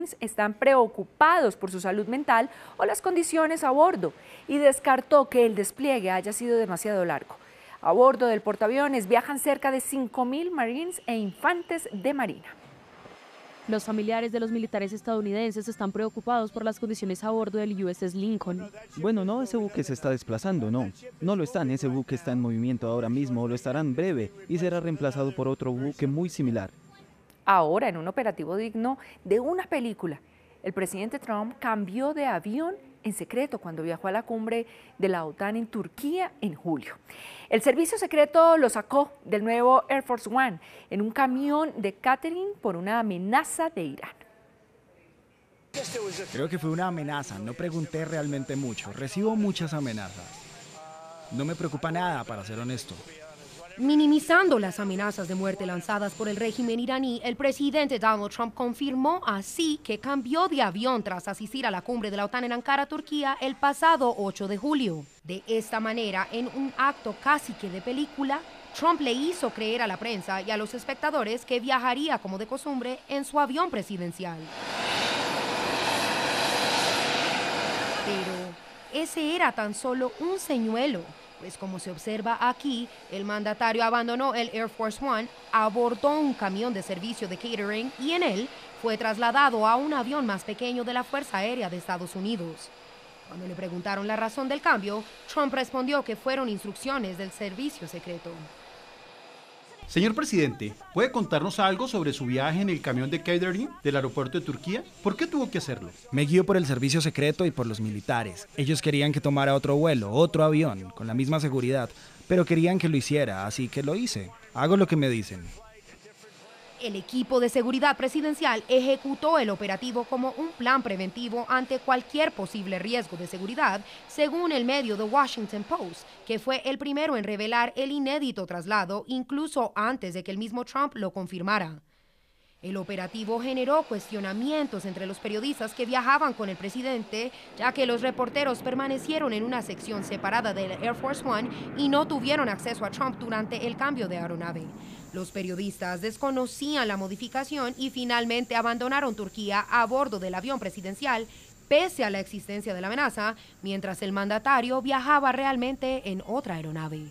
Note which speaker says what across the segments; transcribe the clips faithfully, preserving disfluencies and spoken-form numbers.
Speaker 1: están preocupados por su salud mental o las condiciones a bordo y descartó que el despliegue haya sido demasiado largo. A bordo del portaaviones viajan cerca de cinco mil Marines e infantes de Marina.
Speaker 2: Los familiares de los militares estadounidenses están preocupados por las condiciones a bordo del U S S Lincoln.
Speaker 3: Bueno, no, ese buque se está desplazando, no. No lo están, ese buque está en movimiento ahora mismo, lo estará en breve y será reemplazado por otro buque muy similar.
Speaker 1: Ahora, en un operativo digno de una película, el presidente Trump cambió de avión en secreto cuando viajó a la cumbre de la OTAN en Turquía en julio. El servicio secreto lo sacó del nuevo Air Force One en un camión de catering por una amenaza de Irán.
Speaker 4: Creo que fue una amenaza, no pregunté realmente mucho, recibo muchas amenazas. No me preocupa nada, para ser honesto.
Speaker 5: Minimizando las amenazas de muerte lanzadas por el régimen iraní, el presidente Donald Trump confirmó así que cambió de avión tras asistir a la cumbre de la OTAN en Ankara, Turquía, el pasado ocho de julio. De esta manera, en un acto casi que de película, Trump le hizo creer a la prensa y a los espectadores que viajaría como de costumbre en su avión presidencial. Pero ese era tan solo un señuelo. Pues como se observa aquí, el mandatario abandonó el Air Force One, abordó un camión de servicio de catering y en él fue trasladado a un avión más pequeño de la Fuerza Aérea de Estados Unidos. Cuando le preguntaron la razón del cambio, Trump respondió que fueron instrucciones del servicio secreto.
Speaker 6: Señor presidente, ¿puede contarnos algo sobre su viaje en el camión de catering del aeropuerto de Turquía? ¿Por qué tuvo que hacerlo?
Speaker 4: Me guío por el servicio secreto y por los militares. Ellos querían que tomara otro vuelo, otro avión, con la misma seguridad, pero querían que lo hiciera, así que lo hice. Hago lo que me dicen.
Speaker 5: El equipo de seguridad presidencial ejecutó el operativo como un plan preventivo ante cualquier posible riesgo de seguridad, según el medio The Washington Post, que fue el primero en revelar el inédito traslado, incluso antes de que el mismo Trump lo confirmara. El operativo generó cuestionamientos entre los periodistas que viajaban con el presidente, ya que los reporteros permanecieron en una sección separada del Air Force One y no tuvieron acceso a Trump durante el cambio de aeronave. Los periodistas desconocían la modificación y finalmente abandonaron Turquía a bordo del avión presidencial, pese a la existencia de la amenaza, mientras el mandatario viajaba realmente en otra aeronave.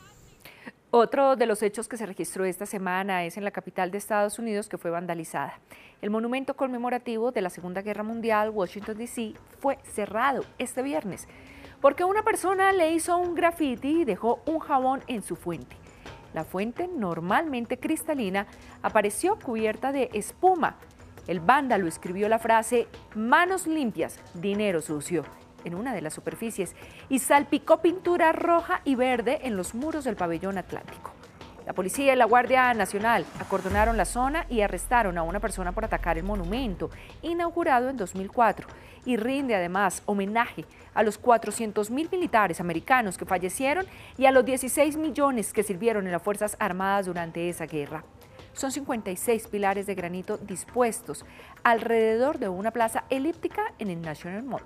Speaker 1: Otro de los hechos que se registró esta semana es en la capital de Estados Unidos, que fue vandalizada. El monumento conmemorativo de la Segunda Guerra Mundial, Washington D C, fue cerrado este viernes porque una persona le hizo un graffiti y dejó un jabón en su fuente. La fuente, normalmente cristalina, apareció cubierta de espuma. El vándalo escribió la frase "manos limpias, dinero sucio" en una de las superficies y salpicó pintura roja y verde en los muros del pabellón Atlántico. La policía y la Guardia Nacional acordonaron la zona y arrestaron a una persona por atacar el monumento, inaugurado en dos mil cuatro, y rinde además homenaje a los cuatrocientos mil militares americanos que fallecieron y a los dieciséis millones que sirvieron en las Fuerzas Armadas durante esa guerra. Son cincuenta y seis pilares de granito dispuestos alrededor de una plaza elíptica en el National Mall.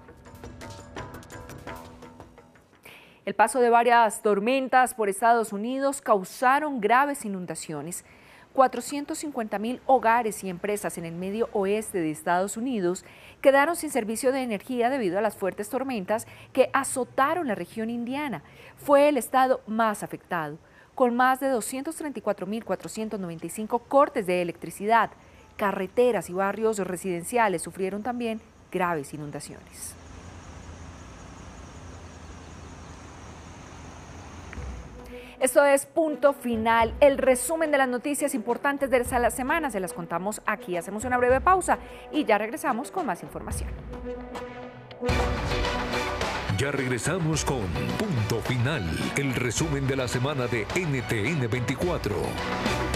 Speaker 1: El paso de varias tormentas por Estados Unidos causaron graves inundaciones. cuatrocientos cincuenta mil hogares y empresas en el medio oeste de Estados Unidos quedaron sin servicio de energía debido a las fuertes tormentas que azotaron la región indiana. Fue el estado más afectado, con más de doscientos treinta y cuatro mil cuatrocientos noventa y cinco cortes de electricidad. Carreteras y barrios residenciales sufrieron también graves inundaciones. Esto es Punto Final, el resumen de las noticias importantes de la semana. Se las contamos aquí. Hacemos una breve pausa y ya regresamos con más información.
Speaker 7: Ya regresamos con Punto Final, el resumen de la semana de N T N veinticuatro.